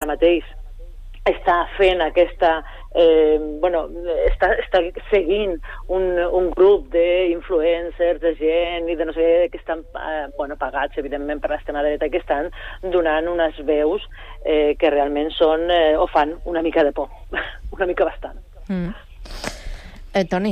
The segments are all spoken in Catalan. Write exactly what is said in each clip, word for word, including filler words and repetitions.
mateix està fent aquesta... Eh, bueno, està, està seguint un, un grup d'influencers, de gent i de no sé que estan eh, bueno, pagats, evidentment, per l'extrema dreta, que estan donant unes veus eh, que realment són eh, o fan una mica de por, una mica bastant. Mm. Eh, Toni?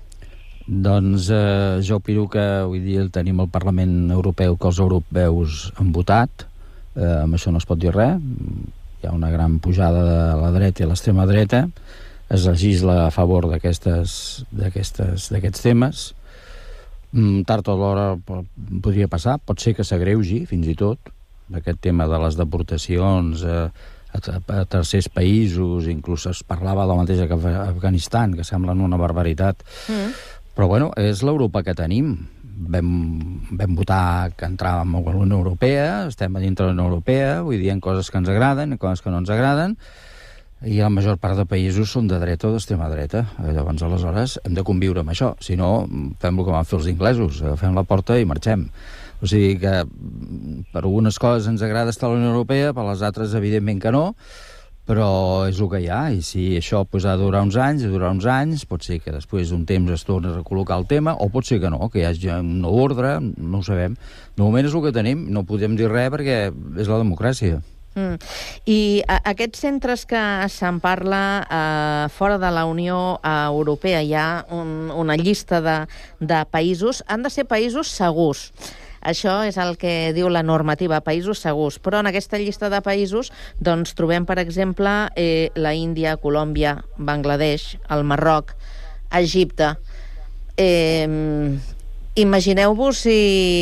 Doncs eh, jo opino que avui dia tenim el Parlament Europeu, que els europeus han votat, eh, amb això no es pot dir res. Hi ha una gran pujada de la dreta i l'extrema dreta, es legisla a favor d'aquestes d'aquestes d'aquests temes. Mm, tard o d'hora podria passar, pot ser que s'agreugi fins i tot aquest tema de les deportacions a, a, a tercers països, inclús es parlava del mateix que Afganistan, que semblen una barbaritat. Mm. Però bueno, és l'Europa que tenim. Vam, vam votar que entràvem a la Unió Europea, estem a dintre de la Unió Europea, vull dir, hi ha coses que ens agraden i coses que no ens agraden, i la major part de països són de dreta o d'extrema dreta. Llavors, aleshores, hem de conviure amb això. Si no, fem el que van fer els inglesos, agafem la porta i marxem. O sigui que per algunes coses ens agrada estar a la Unió Europea, per les altres, evidentment que no, però és el que hi ha, i si això pues, ha de durar uns anys, ha de durar uns anys, pot ser que després d'un temps es torni a recol·locar el tema, o pot ser que no, que hi hagi un nou ordre, no ho sabem. De moment és el que tenim, no podem dir res perquè és la democràcia. Mm. I a, aquests centres que se'n parla eh, fora de la Unió Europea, hi ha un, una llista de, de països, han de ser països segurs. Això és el que diu la normativa, països segurs. Però en aquesta llista de països doncs, trobem, per exemple, eh, la Índia, Colòmbia, Bangladesh, el Marroc, Egipte. Eh, Imagineu-vos si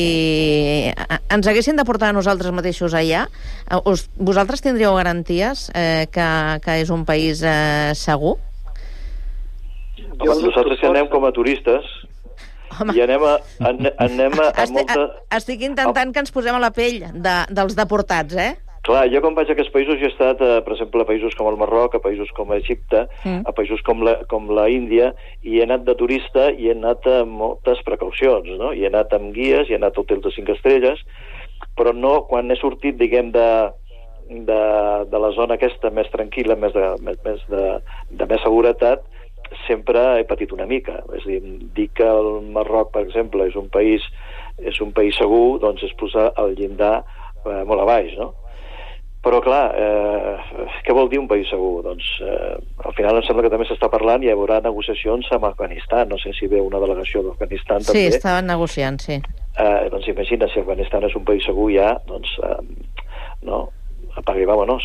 ens haguessin de portar a nosaltres mateixos allà. Us, vosaltres tindríeu garanties eh, que, que és un país eh, segur? Home, nosaltres que anem com a turistes... Home. I anem a, an, anem a, a estic, molta... Estic intentant que ens posem a la pell de, dels deportats, eh? Clar, jo quan vaig a aquests països jo he estat, eh, per exemple, a països com el Marroc, a països com Egipte, mm. a països com la, com la Índia, i he anat de turista i he anat amb moltes precaucions, no? I he anat amb guies, i he anat a hotels de cinc estrelles, però no, quan he sortit, diguem, de, de, de la zona aquesta més tranquil·la, més de, més, més de, de més seguretat, sempre he patit una mica. És a dir, dir que el Marroc, per exemple, és un país, és un país segur, doncs és posar el llindar eh, molt a baix, no? Però, clar, eh, què vol dir un país segur? Doncs, eh, al final em sembla que també s'està parlant i hi haurà negociacions amb Afganistan. No sé si ve una delegació d'Afganistan també. Sí, estaven negociant, sí. Eh, doncs imagina, si Afganistan és un país segur ja, doncs, eh, no... apaga i vámonos.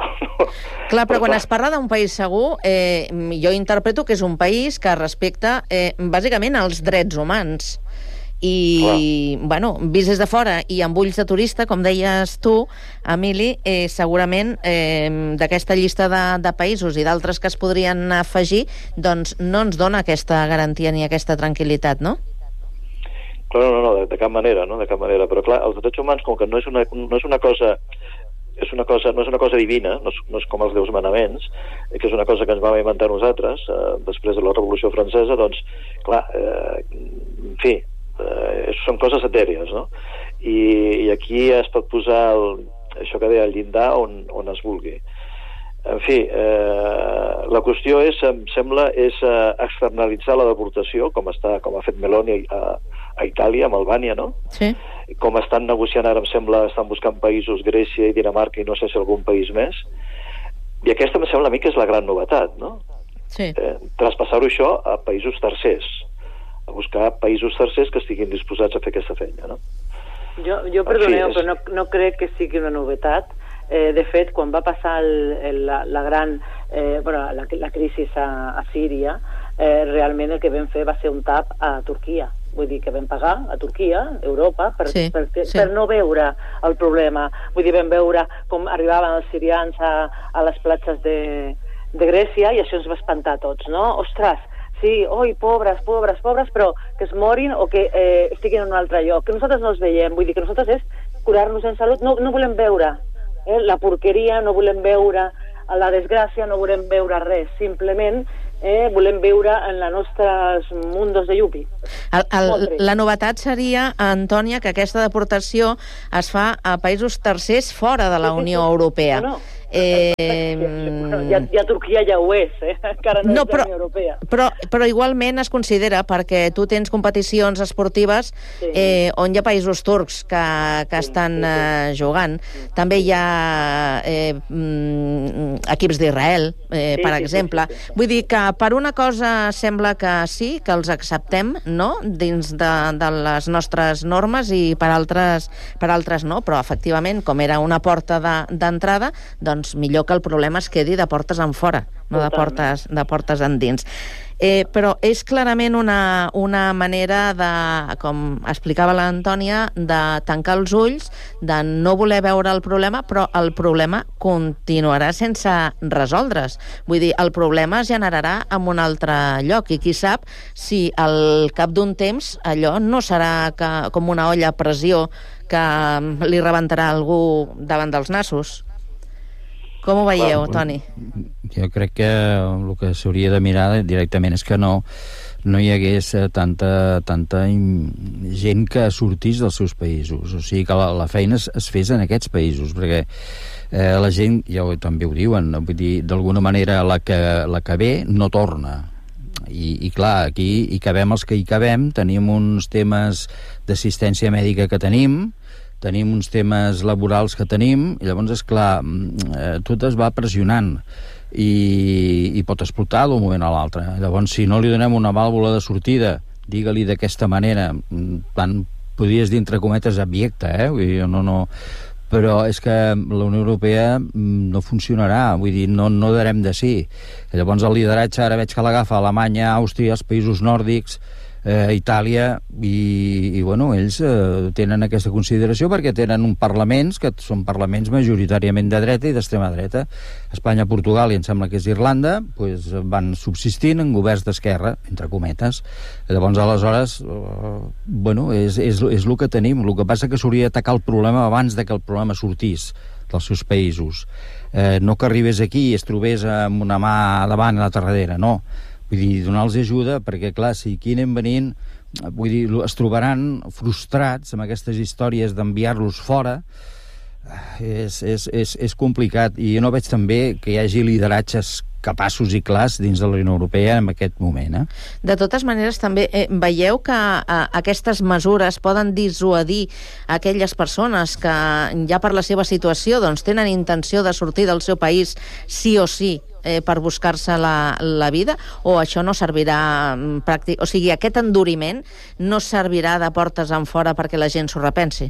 Clar, però, però quan clar. es parla d'un país segur, eh, jo interpreto que és un país que respecta eh, bàsicament els drets humans. I, clar. bueno, vist des de fora i amb ulls de turista, com deies tu, Emili, eh, segurament eh, d'aquesta llista de, de països i d'altres que es podrien afegir, doncs no ens dona aquesta garantia ni aquesta tranquil·litat, no? Clar, no, no, no de, de cap manera, no, de cap manera. Però clar, els drets humans, com que no és una, no és una cosa... És una cosa, no és una cosa divina, no és, no és com els Deus manaments, eh, que és una cosa que ens vam inventar nosaltres eh, després de la Revolució Francesa, doncs, clar, eh, en fi, eh, són coses etèries, no? I, i aquí es pot posar el, això que deia, el llindar on, on es vulgui. En fi, eh, la qüestió és, em sembla, és eh, externalitzar la deportació, com, està, com ha fet Meloni a, a Itàlia, amb Albània, no? Sí. Com estan negociant ara, em sembla, estan buscant països, Grècia i Dinamarca, i no sé si algun país més. I aquesta, em sembla a mi, que és la gran novetat, no? Sí. Eh, traspassar-ho això a països tercers, a buscar països tercers que estiguin disposats a fer aquesta feina, no? Jo, jo perdoneu, és... però no, no crec que sigui una novetat. Eh, de fet, quan va passar el, el, la, la gran eh, bueno, la, la crisi a, a Síria, eh, realment el que vam fer va ser un tap a Turquia. Vull dir que vam pagar a Turquia, Europa, per, sí, per, per, sí. per no veure el problema. Vull dir, vam veure com arribaven els sirians a, a les platges de, de Grècia i això ens va espantar a tots, no? Ostres, sí, oi, pobres, pobres, pobres, però que es morin o que eh, estiguin en un altre lloc. Que nosaltres no els veiem, vull dir que nosaltres és curar-nos en salut, no, no volem veure eh, la porqueria, no volem veure la desgràcia, no volem veure res, simplement eh, volem viure en els nostres mundos de yupi. El, el, la novetat seria, Antònia, que aquesta deportació es fa a països tercers fora de la Unió Europea. No, no. Eh, bueno, ja, ja Turquia ja ho és, eh? Encara no, no és de la Unió Europea. Però, però igualment es considera, perquè tu tens competicions esportives sí. eh, on hi ha països turcs que, que sí, estan sí, sí. Eh, jugant. També hi ha eh, mm, equips d'Israel, eh, sí, per sí, exemple. Sí, sí, sí. Vull dir que per una cosa sembla que sí, que els acceptem, no?, dins de, de les nostres normes, i per altres, per altres no, però efectivament, com era una porta d'entrada, de, doncs millor que el problema es quedi de portes en fora, no de portes, de portes endins. Eh, però és clarament una, una manera de, com explicava l'Antònia, de tancar els ulls, de no voler veure el problema, però el problema continuarà sense resoldre's. Vull dir, el problema es generarà en un altre lloc, i qui sap si al cap d'un temps allò no serà que, com una olla a pressió que li rebentarà algú davant dels nassos. Com ho veieu, Clar, Toni? Jo crec que el que s'hauria de mirar directament és que no, no hi hagués tanta, tanta gent que sortís dels seus països. O sigui, que la, la feina es, es fes en aquests països, perquè eh, la gent, ja ho, també ho diuen, vull dir, d'alguna manera la que, la que ve no torna. I, i clar, aquí hi cabem els que hi cabem, tenim uns temes d'assistència mèdica que tenim, tenim uns temes laborals que tenim, i llavors, és clar, eh, tot es va pressionant i, i pot explotar d'un moment a l'altre. Llavors, si no li donem una vàlvula de sortida, digue-li d'aquesta manera, tant podries dir entre cometes abiecta, eh? Vull dir, no, no, però és que la Unió Europea no funcionarà, vull dir, no, no darem de sí. Llavors el lideratge ara veig que l'agafa Alemanya, Àustria, els països nòrdics, eh, Itàlia, i, i bueno, ells eh, tenen aquesta consideració perquè tenen un parlaments que són parlaments majoritàriament de dreta i d'extrema dreta. Espanya, Portugal i em sembla que és Irlanda, pues, van subsistint en governs d'esquerra, entre cometes. Llavors, aleshores, eh, bueno, és, és, és el que tenim. El que passa que s'hauria d'atacar el problema abans de que el problema sortís dels seus països. Eh, no que arribés aquí i es trobés amb una mà davant i l'altra darrere, no. Vull dir, donar-los ajuda, perquè, clar, si aquí anem venint, vull dir, es trobaran frustrats amb aquestes històries d'enviar-los fora. És, és, és, és complicat, i jo no veig també que hi hagi lideratges capaços i clars dins de la Unió Europea en aquest moment. Eh? De totes maneres, també eh, veieu que eh, aquestes mesures poden dissuadir aquelles persones que ja per la seva situació doncs, tenen intenció de sortir del seu país sí o sí, eh, per buscar-se la, la vida, o això no servirà pràctic... O sigui, aquest enduriment no servirà de portes en fora perquè la gent s'ho repensi?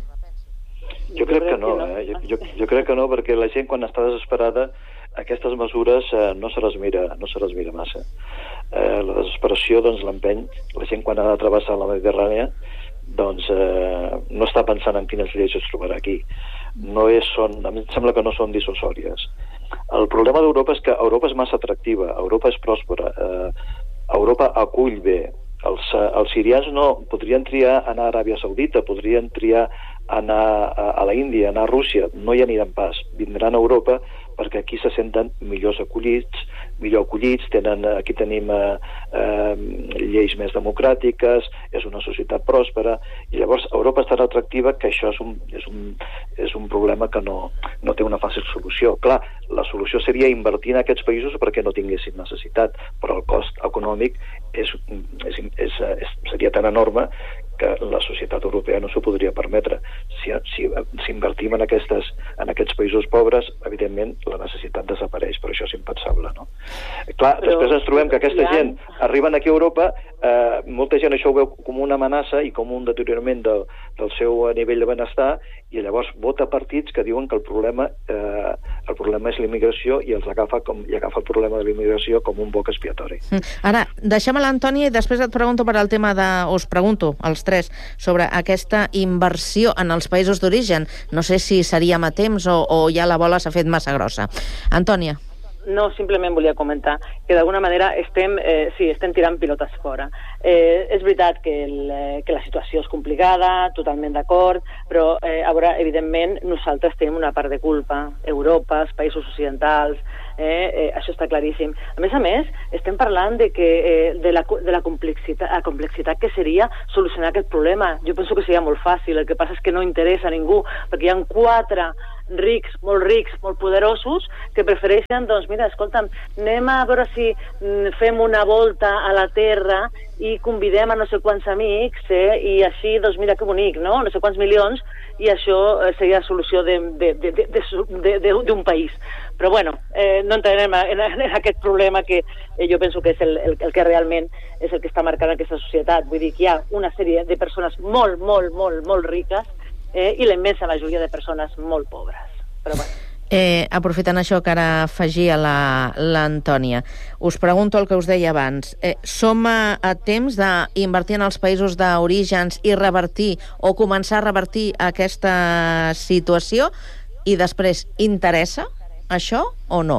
Jo crec que no, eh? jo, jo, jo crec que no, perquè la gent quan està desesperada aquestes mesures eh, no se les mira, no se les mira massa. Eh, la desesperació doncs l'empeny. La gent quan ha de travessar la Mediterrània doncs eh, no està pensant en quines lleis es trobarà aquí. No és, són, a mi em sembla que no són dissuasòries. El problema d'Europa és que Europa és massa atractiva, Europa és pròspera, eh, Europa acull bé. Els, els sirians no podrien triar anar a Aràbia Saudita, podrien triar anar a, a la Índia, anar a Rússia, no hi aniran pas, vindran a Europa perquè aquí se senten millors acollits, millor acollits, tenen, aquí tenim eh, eh, lleis més democràtiques, és una societat pròspera, i llavors Europa és tan atractiva que això és un, és un, és un problema que no, no té una fàcil solució. Clar, la solució seria invertir en aquests països perquè no tinguessin necessitat, però el cost econòmic és, és, és, és, seria tan enorme que la societat europea no s'ho podria permetre. Si, si, si invertim en, aquestes, en aquests països pobres, evidentment la necessitat desapareix, però això és impensable, no? Clar, però, després ens trobem que aquesta ja... gent arriben aquí a Europa, eh, molta gent això ho veu com una amenaça i com un deteriorament de, del seu nivell de benestar, i llavors vota partits que diuen que el problema, eh, el problema és l'immigració, i els agafa, com, i agafa el problema de l'immigració com un boc expiatori. Ara, deixem a l'Antònia i després et pregunto per al tema de... us pregunto, als tres, sobre aquesta inversió en els països d'origen. No sé si seríem a temps o, o ja la bola s'ha fet massa grossa. Antònia. No, simplement volia comentar que d'alguna manera estem, eh, sí, estem tirant pilotes fora. Eh, és veritat que, el, que la situació és complicada, totalment d'acord, però eh, a veure, evidentment nosaltres tenim una part de culpa. Europa, els països occidentals, eh, eh, això està claríssim. A més a més, estem parlant de, que, eh, de, la, de la, complexitat, la complexitat que seria solucionar aquest problema. Jo penso que seria molt fàcil, el que passa és que no interessa a ningú, perquè hi ha quatre rics, molt rics, molt poderosos, que prefereixen, doncs mira, escolta'm, anem a veure si fem una volta a la Terra i convidem a no sé quants amics, eh? I així, doncs mira que bonic, no? No sé quants milions, i això seria la solució d'un país. Però bueno, eh, no entrarem en, en aquest problema que eh, jo penso que és el, el, el que realment és el que està marcant aquesta societat. Vull dir que hi ha una sèrie de persones molt, molt, molt, molt riques eh, i la immensa majoria de persones molt pobres. Però bueno. Eh, aprofitant això que ara afegia l'Antònia, us pregunto el que us deia abans. Eh, som a, a temps d'invertir en els països d'orígens i revertir o començar a revertir aquesta situació? I després, interessa això o no?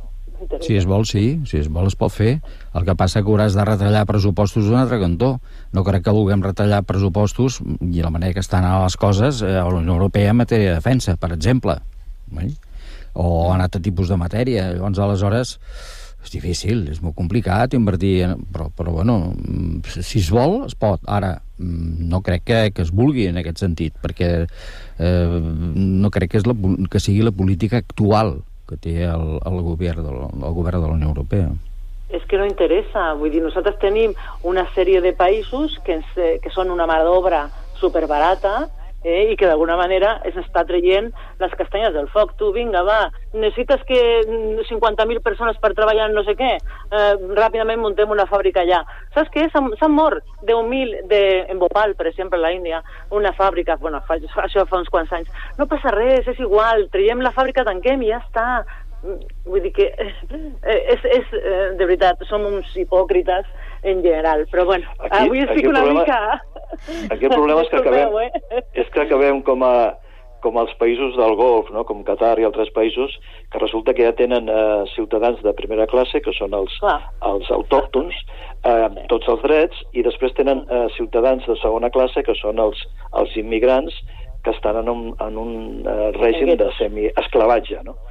Si es vol, sí. Si es vol, es pot fer. El que passa que hauràs de retallar pressupostos d'un altre cantó. No crec que vulguem retallar pressupostos i la manera que estan les coses a la Unió Europea en matèria de defensa, per exemple. Eh? O en altre tipus de matèria. Llavors, aleshores, és difícil, és molt complicat invertir, en... però, però bueno, si es vol, es pot. Ara, no crec que, que es vulgui en aquest sentit, perquè eh, no crec que, és la, que sigui la política actual que té el, el, govern de la, el govern de la Unió Europea. És que no interessa. Vull dir, nosaltres tenim una sèrie de països que, ens, que són una mà d'obra superbarata, Eh, i que d'alguna manera es està traient les castanyes del foc. Tu, vinga, va, necessites que cinquanta mil persones per treballar en no sé què, eh, ràpidament muntem una fàbrica allà. Saps què? S'han mort deu mil de, en Bhopal, per exemple, a l'Índia, una fàbrica, bueno, fa, això fa uns quants anys. No passa res, és igual, traiem la fàbrica, tanquem i ja està. Vull dir que eh, és, és, eh, de veritat, som uns hipòcrites en general, però bueno, aquí, avui estic una problema, mica... Aquí el problema és que acabem, eh? és que acabem com, a, com els països del Golf, no? Com Qatar i altres països, que resulta que ja tenen eh, ciutadans de primera classe, que són els, els autòctons, eh, tots els drets, i després tenen eh, ciutadans de segona classe, que són els, els immigrants, que estan en un, en un eh, règim de semi-esclavatge, no?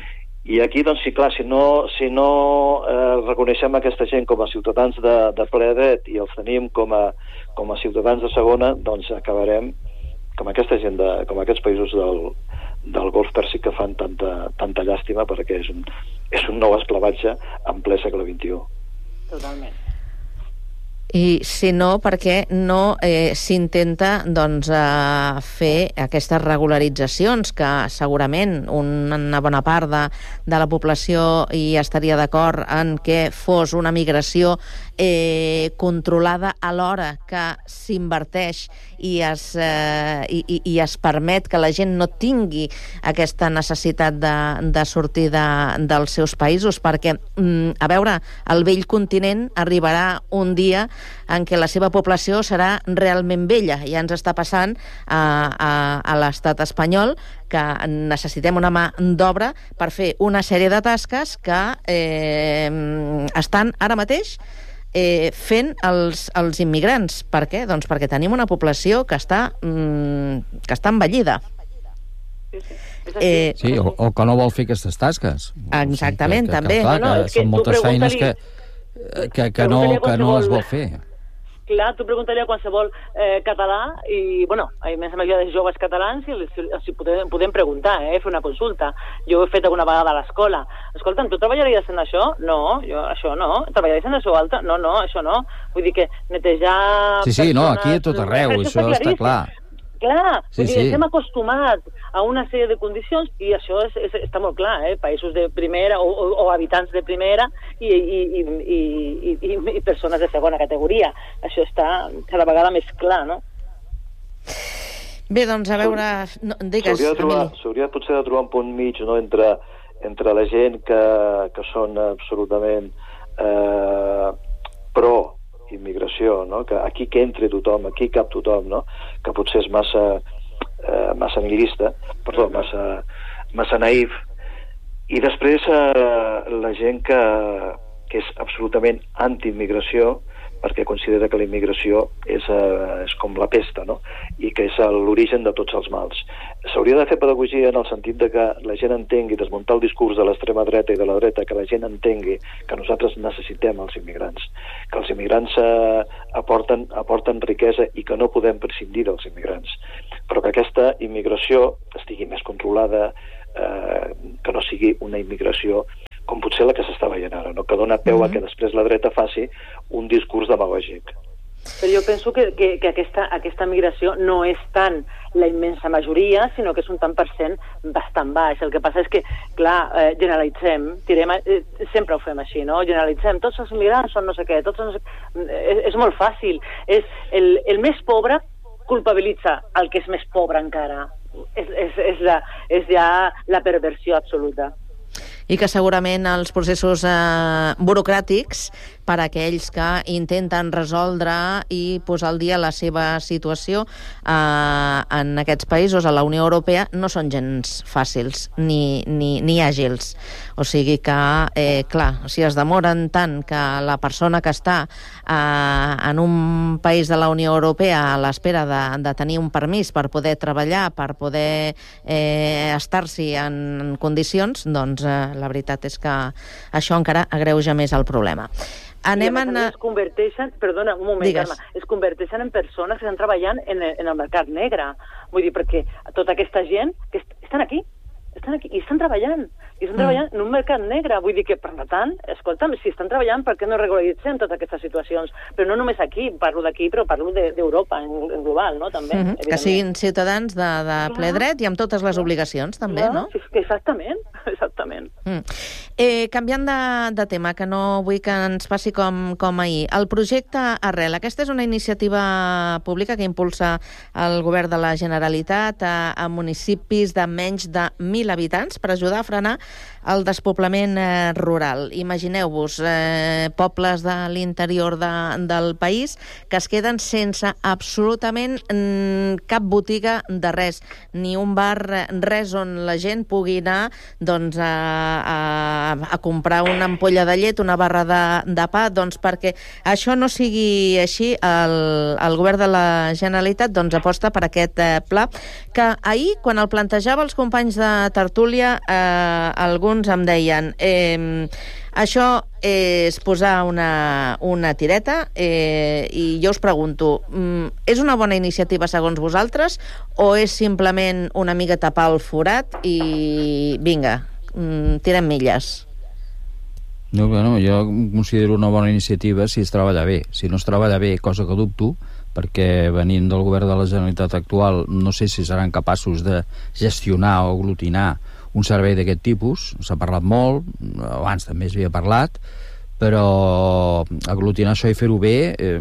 I aquí, doncs, sí, clar, si no, si no eh, reconeixem aquesta gent com a ciutadans de, de ple dret i els tenim com a, com a ciutadans de segona, doncs acabarem com aquesta gent, de, com aquests països del, del Golf Pèrsic que fan tanta, tanta llàstima, perquè és un, és un nou esclavatge en ple segle vint-i-u. Totalment. I si no, perquè no eh, s'intenta doncs, eh, fer aquestes regularitzacions que segurament una bona part de, de la població hi estaria d'acord en que fos una migració eh, controlada alhora que s'inverteix i es, eh, i, i es permet que la gent no tingui aquesta necessitat de, de sortir de, dels seus països, perquè, mm, a veure, el vell continent arribarà un dia en què la seva població serà realment vella. Ja ens està passant a, a, a l'estat espanyol que necessitem una mà d'obra per fer una sèrie de tasques que eh, estan ara mateix eh, fent els, els immigrants. Per què? Doncs perquè tenim una població que està, mm, que està envellida. Eh, sí, o, o que no vol fer aquestes tasques. Exactament, o sigui, que, que, també. Que, clar, no, no, que són moltes feines que, que, que, no, que no les vol fer. Clar, tu preguntaria a qualsevol eh, català i, bueno, a més a més de joves catalans i els, els podem, podem preguntar, eh, fer una consulta. Jo ho he fet alguna vegada a l'escola. Escolta'm, tu treballaries en això? No, jo això no. Treballaries en això altre? No, no, això no. Vull dir que netejar... Sí, sí, persones... no, aquí a tot arreu, això està clar. Clar, sí, vull dir, sí. estem acostumats a una sèrie de condicions i això és, és, està molt clar, eh? Països de primera o, o, o habitants de primera i, i, i, i, i, i persones de segona categoria. Això està cada vegada més clar, no? Bé, doncs, a veure... No, digues, s'hauria de trobar, s'hauria potser de trobar un punt mig, no?, entre, entre la gent que, que són absolutament eh, pro immigració, no? Que aquí que entri tothom, aquí cap tothom, no? Que potser és massa eh, massa nihilista, perdó, massa, massa naïf, i després eh, la gent que, que és absolutament anti-immigració perquè considera que la immigració és, eh, és com la pesta, no? I que és l'origen de tots els mals. S'hauria de fer pedagogia en el sentit de que la gent entengui, desmuntar el discurs de l'extrema dreta i de la dreta, que la gent entengui que nosaltres necessitem els immigrants, que els immigrants eh, aporten, aporten riquesa i que no podem prescindir dels immigrants. però que aquesta immigració estigui més controlada, eh, que no sigui una immigració com potser la que s'està veient ara, no? Que dona peu a que després la dreta faci un discurs demagògic. Però jo penso que, que, que aquesta, aquesta migració no és tant la immensa majoria, sinó que és un tant per cent bastant baix. El que passa és que, clar, eh, generalitzem, tirem, eh, sempre ho fem així, no? Generalitzem, tots els immigrants són no sé què, tots no sé... és, és molt fàcil. És el, el més pobre culpabilitza el que és més pobre encara. És, és, és, la, és ja la perversió absoluta. I que segurament els processos eh, burocràtics per a aquells que intenten resoldre i posar al dia la seva situació eh, en aquests països, a la Unió Europea, no són gens fàcils ni, ni, ni àgils. O sigui que, eh, clar, si es demoren tant que la persona que està eh, en un país de la Unió Europea a l'espera de, de tenir un permís per poder treballar, per poder eh, estar-s'hi en condicions, doncs eh, la veritat és que això encara agreuja més el problema. Anem I a més, a... es converteixen, perdona, un moment, Digues. Carme, es converteixen en persones que estan treballant en el, en el mercat negre. Vull dir, perquè tota aquesta gent que est estan aquí, estan aquí, i estan treballant, i estan mm. treballant en un mercat negre. Vull dir que, per tant, escolta'm, si estan treballant, per què no regularitzem totes aquestes situacions? Però no només aquí, parlo d'aquí, però parlo d'Europa, de, en, en global, no?, també. Mm -hmm. Que siguin ciutadans de, de ple dret i amb totes les obligacions, també, Clar, no? Exactament, exactament. Mm. Eh, canviant de, de tema, que no vull que ens passi com, com ahir, el projecte Arrel, aquesta és una iniciativa pública que impulsa el govern de la Generalitat a, a municipis de menys de mil habitants per ajudar a frenar el despoblament eh, rural. Imagineu-vos eh, pobles de l'interior de, del país que es queden sense absolutament mm, cap botiga de res, ni un bar, res on la gent pugui anar doncs, a, a, a comprar una ampolla de llet, una barra de, de pa, doncs perquè això no sigui així, el, el govern de la Generalitat doncs, aposta per aquest eh, pla, que ahir, quan el plantejava els companys de tertúlia, eh, alguns em deien eh, això és posar una, una tireta eh, i jo us pregunto, mm, és una bona iniciativa segons vosaltres o és simplement una mica tapar el forat i vinga, mm, tirem milles? No, bueno, jo considero una bona iniciativa si es treballa bé. Si no es treballa bé, cosa que dubto, perquè venint del govern de la Generalitat actual no sé si seran capaços de gestionar o aglutinar un servei d'aquest tipus. S'ha parlat molt, abans també s'havia parlat, però aglutinar això i fer-ho bé eh,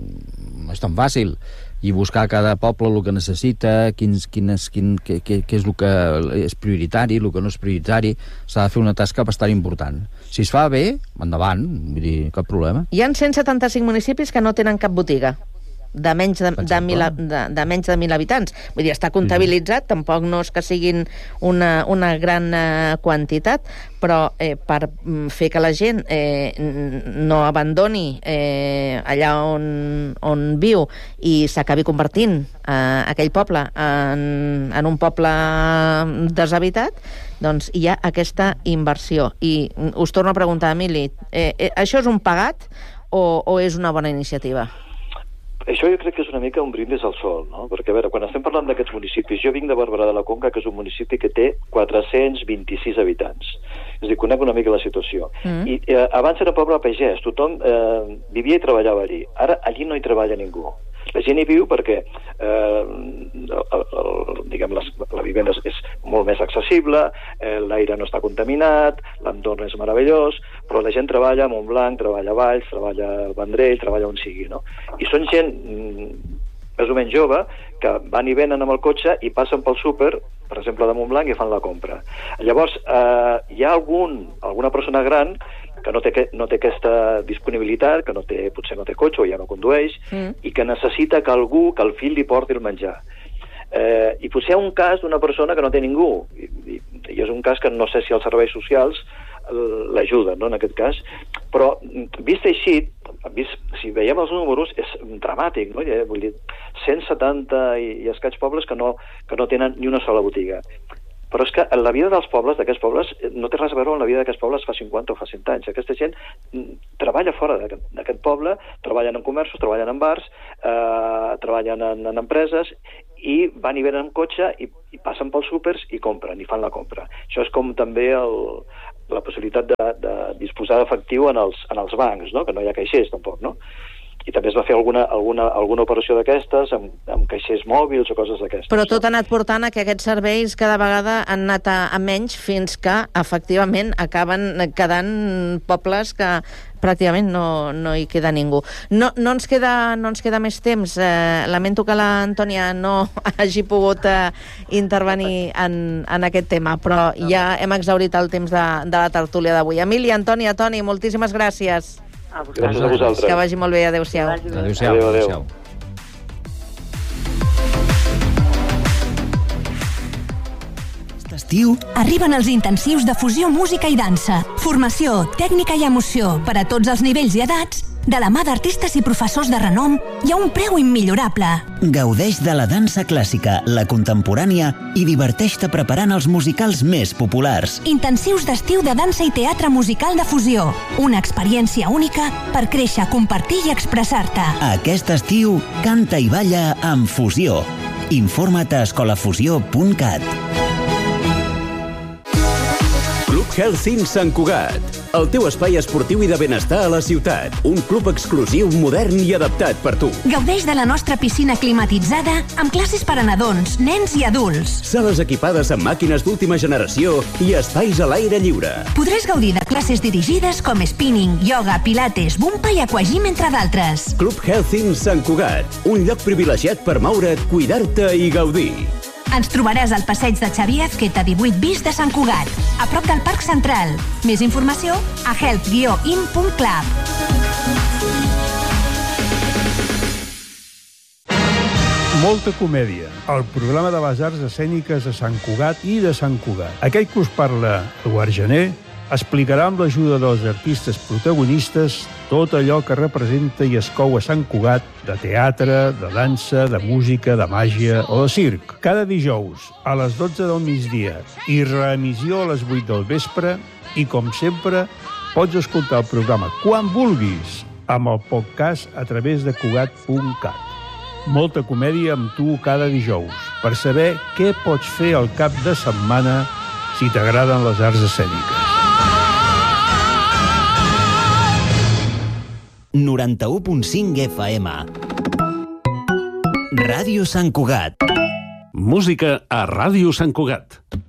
no és tan fàcil. I buscar a cada poble el que necessita, quins, quines, quin, què, què, què és el que és prioritari, el que no és prioritari. S'ha de fer una tasca bastant important. Si es fa bé, endavant, vull dir, cap problema. Hi ha cent setanta-cinc municipis que no tenen cap botiga de menys de, de, mil, de, de menys de mil habitants. Vull dir, està comptabilitzat, mm. tampoc no és que siguin una, una gran uh, quantitat, però eh, per fer que la gent eh, no abandoni eh, allà on, on viu i s'acabi convertint eh, aquell poble en, en un poble deshabitat, doncs hi ha aquesta inversió. I us torno a preguntar, Emili, eh, eh, això és un pagat o, o és una bona iniciativa? Això jo crec que és una mica un brindis al sol, no? Perquè, a veure, quan estem parlant d'aquests municipis, jo vinc de Barberà de la Conca, que és un municipi que té quatre-cents vint-i-sis habitants. És a dir, conec una mica la situació. Mm. I eh, abans era poble pagès, tothom eh, vivia i treballava allí. Ara allí no hi treballa ningú. La gent hi viu perquè eh, el, el, diguem, les, la vivenda és, és molt més accessible, eh, l'aire no està contaminat, l'entorn és meravellós, però la gent treballa a Montblanc, treballa a Valls, treballa al Vendrell, treballa on sigui, no? I són gent mm, més o menys jove que van i venen amb el cotxe i passen pel súper, per exemple de Montblanc, i fan la compra. Llavors, eh, hi ha algun, alguna persona gran que no té, que, no té aquesta disponibilitat, que no té, potser no té cotxe o ja no condueix, mm. i que necessita que algú, que el fill li porti el menjar. Eh, I potser hi ha un cas d'una persona que no té ningú, i, i, i és un cas que no sé si els serveis socials l'ajuden, no, en aquest cas, però vist així, vist, si veiem els números, és dramàtic, no? Vull dir, cent setanta i, i escaig pobles que no, que no tenen ni una sola botiga. Però és que la vida dels pobles, d'aquests pobles, no té res a veure amb la vida d'aquests pobles fa cinquanta o fa cent anys. Aquesta gent treballa fora d'aquest poble, treballen en comerços, treballen en bars, eh, treballen en, en empreses, i van i venen amb cotxe i, i passen pels súpers i compren, i fan la compra. Això és com també el, la possibilitat de, de disposar d'efectiu en els, en els bancs, no? Que no hi ha caixers, tampoc, no? I també es va fer alguna, alguna, alguna operació d'aquestes amb, amb caixers mòbils o coses d'aquestes. Però tot ha anat portant a que aquests serveis cada vegada han anat a, a menys fins que, efectivament, acaben quedant pobles que pràcticament no, no hi queda ningú. No, no, ens queda, no ens queda més temps. Eh, lamento que l'Antònia no hagi pogut eh, intervenir en, en aquest tema, però ja hem exhaurit el temps de, de la tertúlia d'avui. Emília, Antònia, Toni, moltíssimes gràcies. A Gràcies a vosaltres. Que vagi molt bé, adéu-siau. Adéu-siau. Adéu, adéu. Adéu. Aquest estiu arriben els intensius de fusió, música i dansa. Formació, tècnica i emoció per a tots els nivells i edats, de la mà d'artistes i professors de renom i a un preu immillorable. Gaudeix de la dansa clàssica, la contemporània i diverteix-te preparant els musicals més populars. Intensius d'estiu de dansa i teatre musical de fusió. Una experiència única per créixer, compartir i expressar-te. Aquest estiu, canta i balla amb Fusió. Informa't a escolafusió punt cat. Club Health Inn Sant Cugat. El teu espai esportiu i de benestar a la ciutat. Un club exclusiu, modern i adaptat per tu. Gaudeix de la nostra piscina climatitzada amb classes per a nadons, nens i adults. Sales equipades amb màquines d'última generació i espais a l'aire lliure. Podràs gaudir de classes dirigides com spinning, yoga, pilates, bumpa i aquagym, entre d'altres. Club Health Inn Sant Cugat. Un lloc privilegiat per moure't, cuidar-te i gaudir. Ens trobaràs al passeig de Xavier Azqueta divuit bis de Sant Cugat, a prop del Parc Central. Més informació a health guió in punt club. Molta comèdia, el programa de les arts escèniques de Sant Cugat i de Sant Cugat. Aquell que us parla, Eduard Gener, explicarà amb l'ajuda dels artistes protagonistes tot allò que representa i es cou a Sant Cugat de teatre, de dansa, de música, de màgia o de circ. Cada dijous a les dotze del migdia i reemissió a les vuit del vespre i, com sempre, pots escoltar el programa quan vulguis amb el podcast a través de cugat punt cat. Molta comèdia amb tu cada dijous per saber què pots fer al cap de setmana si t'agraden les arts escèniques. noranta-u punt cinc F M. Ràdio Sant Cugat. Música a Ràdio Sant Cugat.